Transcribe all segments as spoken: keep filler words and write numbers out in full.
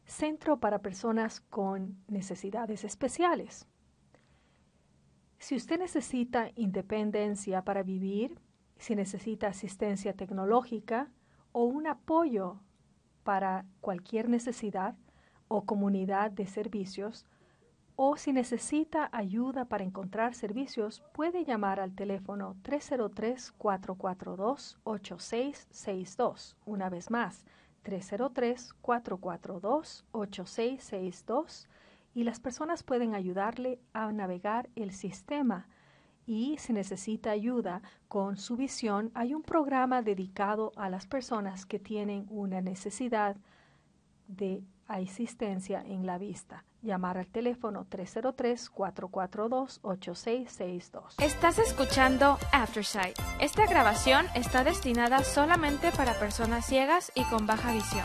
Centro para Personas con Necesidades Especiales. Si usted necesita independencia para vivir, si necesita asistencia tecnológica o un apoyo para cualquier necesidad o comunidad de servicios, o si necesita ayuda para encontrar servicios, puede llamar al teléfono tres cero tres, cuatro cuatro dos, ocho seis seis dos. Una vez más, tres cero tres, cuatro cuatro dos, ocho seis seis dos, y las personas pueden ayudarle a navegar el sistema. Y si necesita ayuda con su visión, hay un programa dedicado a las personas que tienen una necesidad de asistencia en la vista. Llamar al teléfono tres cero tres, cuatro cuatro dos, ocho seis seis dos. Estás escuchando Aftersight. Esta grabación está destinada solamente para personas ciegas y con baja visión.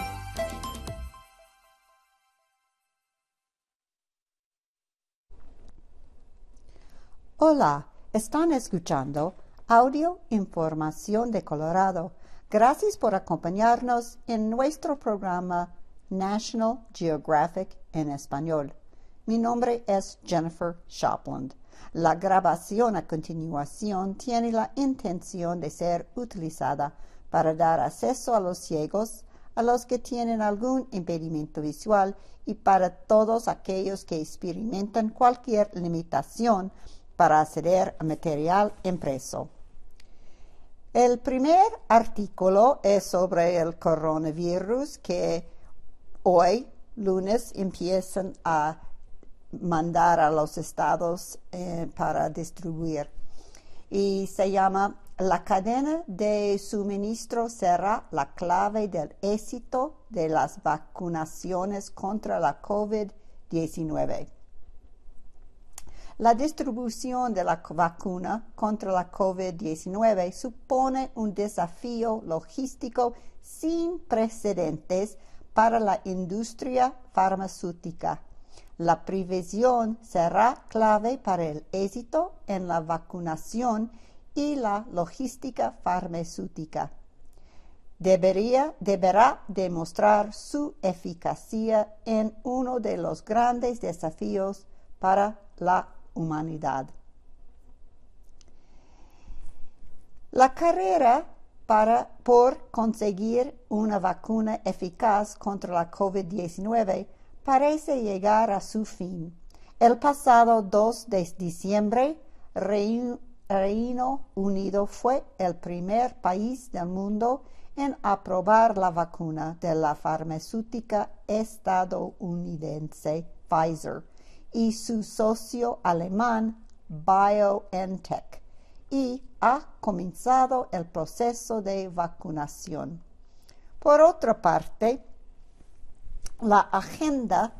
Hola, están escuchando Audio Información de Colorado. Gracias por acompañarnos en nuestro programa National Geographic en español. Mi nombre es Jennifer Shopland. La grabación a continuación tiene la intención de ser utilizada para dar acceso a los ciegos, a los que tienen algún impedimento visual y para todos aquellos que experimentan cualquier limitación para acceder a material impreso. El primer artículo es sobre el coronavirus que hoy, lunes, empiezan a mandar a los estados eh, para distribuir. Y se llama "La cadena de suministro será la clave del éxito de las vacunaciones contra la COVID diecinueve". La distribución de la vacuna contra la COVID diecinueve supone un desafío logístico sin precedentes para la industria farmacéutica. La previsión será clave para el éxito en la vacunación y la logística farmacéutica. Debería, deberá demostrar su eficacia en uno de los grandes desafíos para la humanidad. La carrera para, por conseguir una vacuna eficaz contra la COVID diecinueve parece llegar a su fin. El pasado dos de diciembre, Reino, Reino Unido fue el primer país del mundo en aprobar la vacuna de la farmacéutica estadounidense Pfizer y su socio alemán BioNTech, y ha comenzado el proceso de vacunación. Por otra parte, la agenda